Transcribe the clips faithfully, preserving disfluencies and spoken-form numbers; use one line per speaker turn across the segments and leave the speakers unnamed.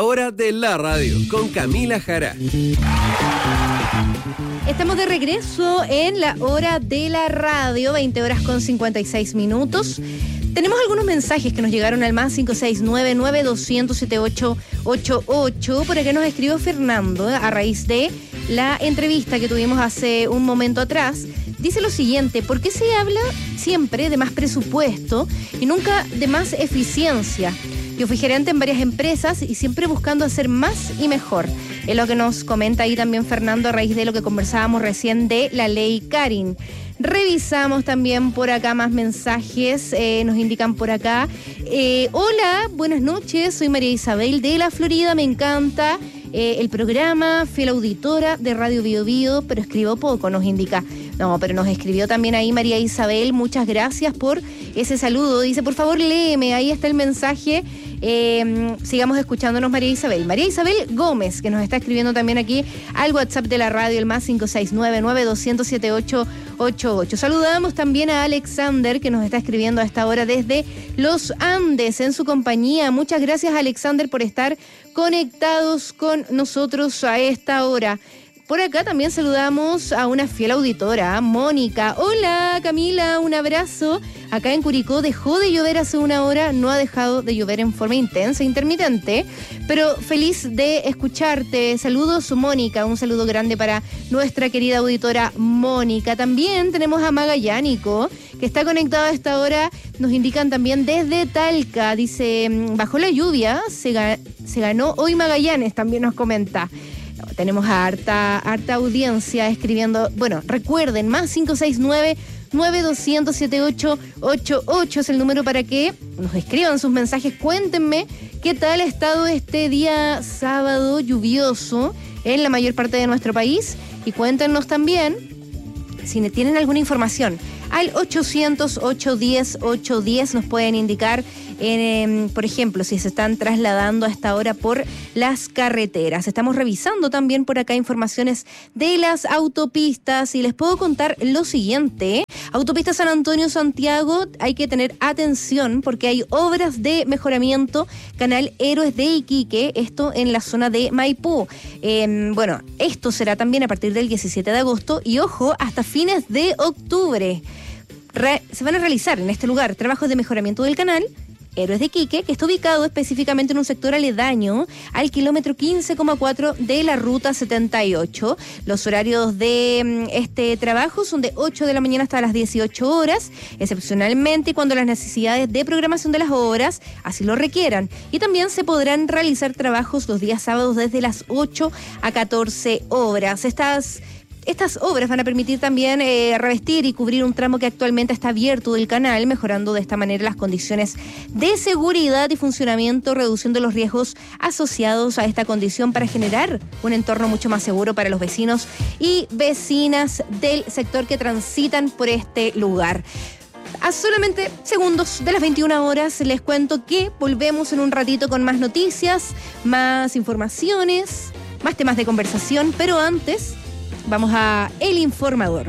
Hora de la radio con Camila Jara.
Estamos de regreso en la hora de la radio, veinte horas con cincuenta y seis minutos. Tenemos algunos mensajes que nos llegaron al más cinco seis nueve, nueve dos cero cero, siete ocho ocho ocho. Por acá nos escribió Fernando a raíz de la entrevista que tuvimos hace un momento atrás. Dice lo siguiente: ¿por qué se habla siempre de más presupuesto y nunca de más eficiencia? Yo fui gerente en varias empresas y siempre buscando hacer más y mejor. Es lo que nos comenta ahí también Fernando a raíz de lo que conversábamos recién de la ley Karin. Revisamos también por acá más mensajes, eh, nos indican por acá. Eh, hola, buenas noches, soy María Isabel de la Florida, me encanta eh, el programa, fiel auditora de Radio Bio Bio, pero escribo poco, nos indica. No, pero nos escribió también ahí María Isabel, muchas gracias por ese saludo. Dice, por favor, léeme, ahí está el mensaje. Eh, sigamos escuchándonos, María Isabel. María Isabel Gómez, que nos está escribiendo también aquí al WhatsApp de la radio, el más cinco seis nueve, nueve dos cero cero, siete ocho ocho ocho. Saludamos también a Alexander, que nos está escribiendo a esta hora desde Los Andes, en su compañía. Muchas gracias, Alexander, por estar conectados con nosotros a esta hora. Por acá también saludamos a una fiel auditora, Mónica. Hola, Camila, un abrazo. Acá en Curicó dejó de llover hace una hora, no ha dejado de llover en forma intensa, intermitente, pero feliz de escucharte. Saludos, Mónica, un saludo grande para nuestra querida auditora Mónica. También tenemos a Magallánico, que está conectado a esta hora, nos indican también desde Talca. Dice, bajo la lluvia se, ga- se ganó hoy Magallanes, también nos comenta. Tenemos a harta, harta audiencia escribiendo. Bueno, recuerden, más cinco seis nueve, nueve dos cero cero, siete ocho ocho ocho es el número para que nos escriban sus mensajes. Cuéntenme qué tal ha estado este día sábado lluvioso en la mayor parte de nuestro país. Y cuéntenos también si tienen alguna información. Al ochocientos, ochocientos diez, ochocientos diez nos pueden indicar, eh, por ejemplo, si se están trasladando a esta hora por las carreteras. Estamos revisando también por acá informaciones de las autopistas y les puedo contar lo siguiente. Autopista San Antonio-Santiago, hay que tener atención porque hay obras de mejoramiento. Canal Héroes de Iquique, esto en la zona de Maipú. Eh, bueno, esto será también a partir del diecisiete de agosto y ojo, hasta fines de octubre. Re- se van a realizar en este lugar trabajos de mejoramiento del canal Héroes de Iquique, que está ubicado específicamente en un sector aledaño al kilómetro quince coma cuatro de la ruta setenta y ocho. Los horarios de este trabajo son de ocho de la mañana hasta las dieciocho horas, excepcionalmente cuando las necesidades de programación de las obras así lo requieran. Y también se podrán realizar trabajos los días sábados desde las ocho a catorce horas. Estas Estas obras van a permitir también eh, revestir y cubrir un tramo que actualmente está abierto del canal, mejorando de esta manera las condiciones de seguridad y funcionamiento, reduciendo los riesgos asociados a esta condición para generar un entorno mucho más seguro para los vecinos y vecinas del sector que transitan por este lugar. A solamente segundos de las veintiuna horas les cuento que volvemos en un ratito con más noticias, más informaciones, más temas de conversación, pero antes vamos a El Informador.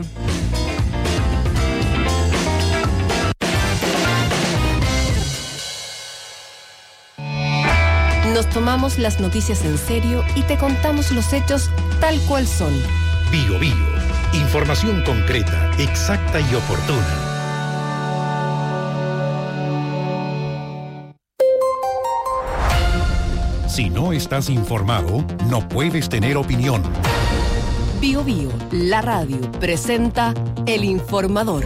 Nos tomamos las noticias en serio y te contamos los hechos tal cual son.
Bio Bio. Información concreta, exacta y oportuna. Si no estás informado, no puedes tener opinión.
Bio Bio, la radio, presenta El Informador.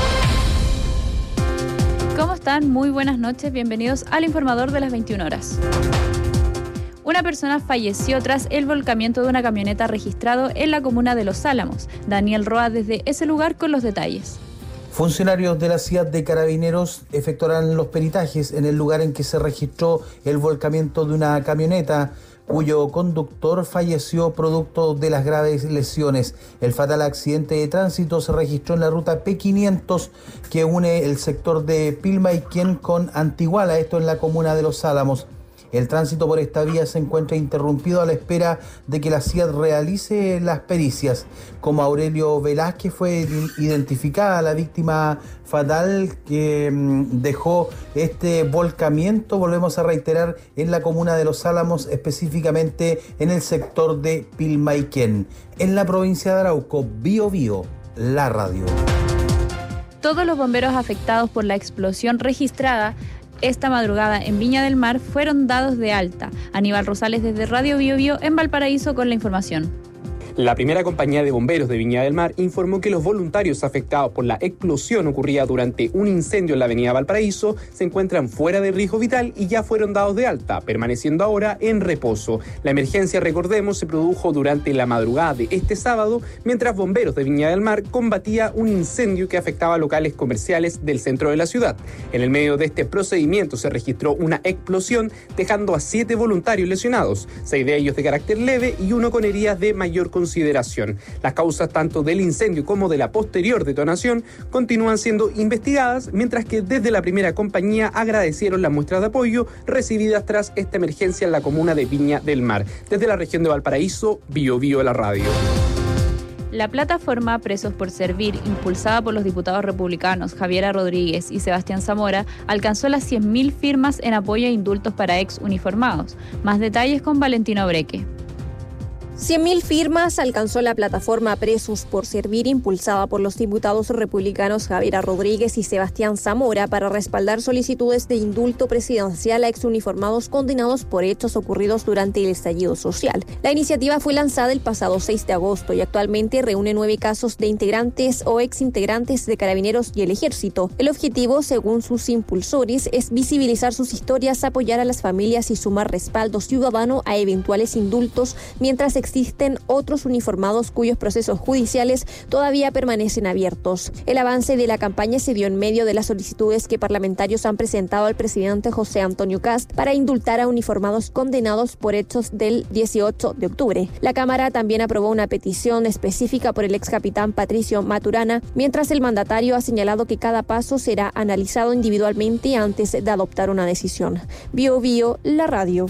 ¿Cómo están? Muy buenas noches, bienvenidos al Informador de las veintiuna horas. Una persona falleció tras el volcamiento de una camioneta registrado en la comuna de Los Álamos. Daniel Roa desde ese lugar con los detalles.
Funcionarios de la ciudad de Carabineros efectuarán los peritajes en el lugar en que se registró el volcamiento de una camioneta cuyo conductor falleció producto de las graves lesiones. El fatal accidente de tránsito se registró en la ruta P quinientos que une el sector de Pilmaiquén con Antiguala, esto en la comuna de Los Álamos. El tránsito por esta vía se encuentra interrumpido a la espera de que la C I A D realice las pericias. Como Aurelio Velázquez fue identificada la víctima fatal que dejó este volcamiento, volvemos a reiterar, en la comuna de Los Álamos, específicamente en el sector de Pilmaiquén, en la provincia de Arauco. Bio Bio, la radio.
Todos los bomberos afectados por la explosión registrada esta madrugada en Viña del Mar fueron dados de alta. Aníbal Rosales desde Radio Bio Bio en Valparaíso con la información.
La primera compañía de bomberos de Viña del Mar informó que los voluntarios afectados por la explosión ocurrida durante un incendio en la avenida Valparaíso se encuentran fuera de riesgo vital y ya fueron dados de alta, permaneciendo ahora en reposo. La emergencia, recordemos, se produjo durante la madrugada de este sábado, mientras bomberos de Viña del Mar combatía un incendio que afectaba locales comerciales del centro de la ciudad. En el medio de este procedimiento se registró una explosión, dejando a siete voluntarios lesionados, seis de ellos de carácter leve y uno con heridas de mayor consideración. Consideración. Las causas tanto del incendio como de la posterior detonación continúan siendo investigadas, mientras que desde la primera compañía agradecieron las muestras de apoyo recibidas tras esta emergencia en la comuna de Viña del Mar. Desde la región de Valparaíso, Bio Bio la radio.
La plataforma Presos por Servir, impulsada por los diputados republicanos Javiera Rodríguez y Sebastián Zamora, alcanzó las cien mil firmas en apoyo a indultos para ex uniformados. Más detalles con Valentino Breque.
cien mil firmas alcanzó la plataforma Presos por Servir, impulsada por los diputados republicanos Javiera Rodríguez y Sebastián Zamora, para respaldar solicitudes de indulto presidencial a exuniformados condenados por hechos ocurridos durante el estallido social. La iniciativa fue lanzada el pasado seis de agosto y actualmente reúne nueve casos de integrantes o exintegrantes de Carabineros y el Ejército. El objetivo, según sus impulsores, es visibilizar sus historias, apoyar a las familias y sumar respaldo ciudadano a eventuales indultos, mientras existen otros uniformados cuyos procesos judiciales todavía permanecen abiertos. El avance de la campaña se dio en medio de las solicitudes que parlamentarios han presentado al presidente José Antonio Kast para indultar a uniformados condenados por hechos del dieciocho de octubre. La Cámara también aprobó una petición específica por el ex capitán Patricio Maturana, mientras el mandatario ha señalado que cada paso será analizado individualmente antes de adoptar una decisión. Bio Bio, la radio.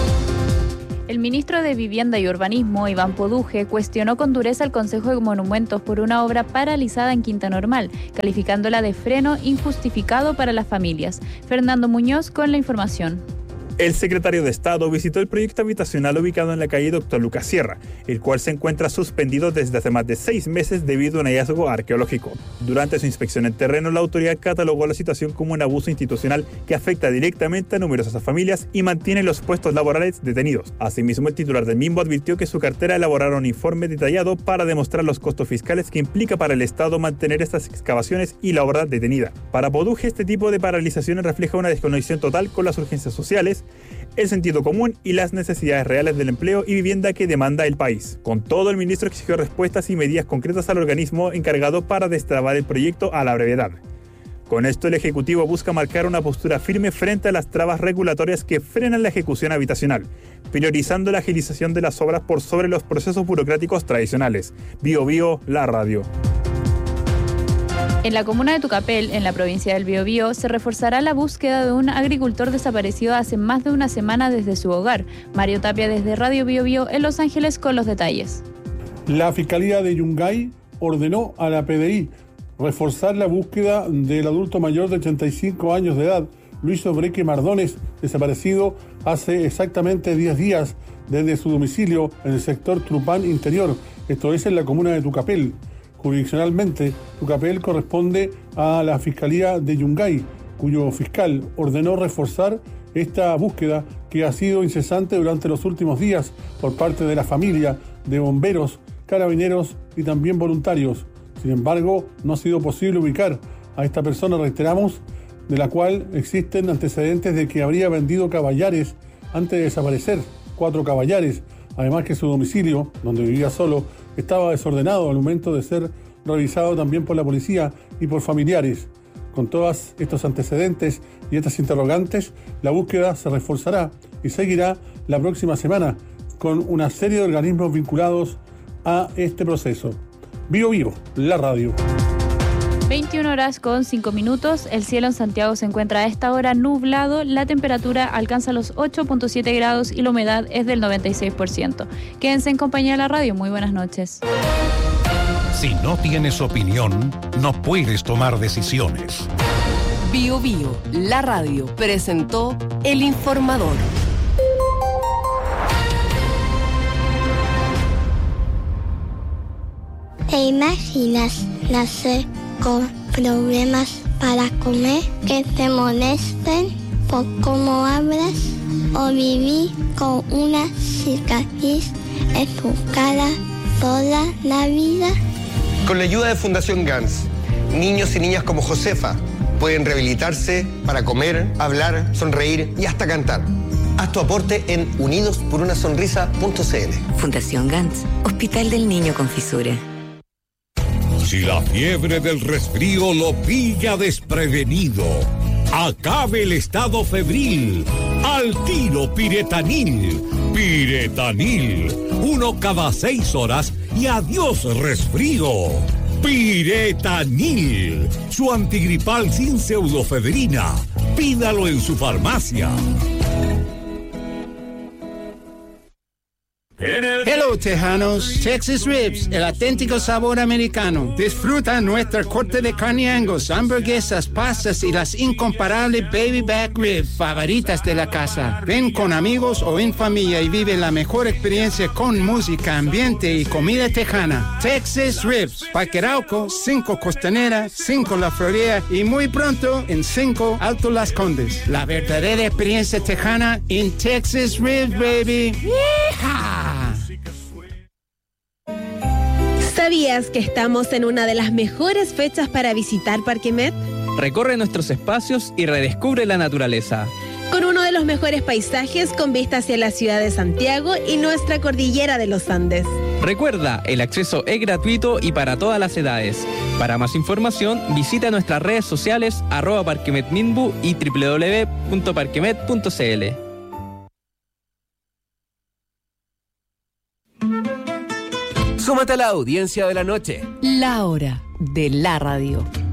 El ministro de Vivienda y Urbanismo, Iván Poduje, cuestionó con dureza al Consejo de Monumentos por una obra paralizada en Quinta Normal, calificándola de freno injustificado para las familias. Fernando Muñoz con la información.
El secretario de Estado visitó el proyecto habitacional ubicado en la calle Doctor Lucas Sierra, el cual se encuentra suspendido desde hace más de seis meses debido a un hallazgo arqueológico. Durante su inspección en terreno, la autoridad catalogó la situación como un abuso institucional que afecta directamente a numerosas familias y mantiene los puestos laborales detenidos. Asimismo, el titular del mismo advirtió que su cartera elaborará un informe detallado para demostrar los costos fiscales que implica para el Estado mantener estas excavaciones y la obra detenida. Para Poduje, este tipo de paralizaciones refleja una desconexión total con las urgencias sociales, el sentido común y las necesidades reales del empleo y vivienda que demanda el país. Con todo, el ministro exigió respuestas y medidas concretas al organismo encargado para destrabar el proyecto a la brevedad. Con esto, el Ejecutivo busca marcar una postura firme frente a las trabas regulatorias que frenan la ejecución habitacional, priorizando la agilización de las obras por sobre los procesos burocráticos tradicionales. Bio Bio, la radio.
En la comuna de Tucapel, en la provincia del Biobío, se reforzará la búsqueda de un agricultor desaparecido hace más de una semana desde su hogar. Mario Tapia desde Radio Biobío en Los Ángeles con los detalles.
La Fiscalía de Yungay ordenó a la P D I reforzar la búsqueda del adulto mayor de ochenta y cinco años de edad, Luis Obreque Mardones, desaparecido hace exactamente diez días desde su domicilio en el sector Trupán Interior, esto es en la comuna de Tucapel. Jurisdiccionalmente, Tucapel corresponde a la Fiscalía de Yungay, cuyo fiscal ordenó reforzar esta búsqueda que ha sido incesante durante los últimos días por parte de la familia, de bomberos, carabineros y también voluntarios. Sin embargo, no ha sido posible ubicar a esta persona, reiteramos, de la cual existen antecedentes de que habría vendido caballares antes de desaparecer, cuatro caballares, además que su domicilio, donde vivía solo, estaba desordenado al momento de ser revisado también por la policía y por familiares. Con todos estos antecedentes y estas interrogantes, la búsqueda se reforzará y seguirá la próxima semana con una serie de organismos vinculados a este proceso. Bio Bio, la radio.
veintiuna horas con cinco minutos. El cielo en Santiago se encuentra a esta hora nublado. La temperatura alcanza los ocho punto siete grados y la humedad es del noventa y seis por ciento. Quédense en compañía de la radio. Muy buenas noches.
Si no tienes opinión, no puedes tomar decisiones.
Bio Bio, la radio, presentó El Informador.
¿Te imaginas nacer con problemas para comer, que te molesten por cómo hablas, o vivir con una cicatriz en tu cara toda la vida?
Con la ayuda de Fundación Gans, niños y niñas como Josefa pueden rehabilitarse para comer, hablar, sonreír y hasta cantar. Haz tu aporte en unidos por una sonrisa punto c l.
Fundación Gans, Hospital del Niño con Fisura.
Si la fiebre del resfrío lo pilla desprevenido, acabe el estado febril. Al tiro Piretanil. Piretanil. Uno cada seis horas y adiós resfrío. Piretanil. Su antigripal sin pseudofedrina. Pídalo en su farmacia.
Hello, Tejanos. Texas Ribs, el auténtico sabor americano. Disfruta nuestra corte de carne Angus, hamburguesas, pastas y las incomparables baby back ribs favoritas de la casa. Ven con amigos o en familia y vive la mejor experiencia con música, ambiente y comida tejana. Texas Ribs, Parque Arauco, cinco Costanera, cinco La Florida y muy pronto en cinco Alto Las Condes. La verdadera experiencia tejana en Texas Ribs, baby. ¡Yeehaw!
¿Sabías que estamos en una de las mejores fechas para visitar Parque Met?
Recorre nuestros espacios y redescubre la naturaleza.
Con uno de los mejores paisajes con vista hacia la ciudad de Santiago y nuestra cordillera de los Andes.
Recuerda, el acceso es gratuito y para todas las edades. Para más información, visita nuestras redes sociales arroba parquemetminbu y doble u doble u doble u punto parquemet punto c l.
Súmate a la audiencia de la noche.
La hora de la radio.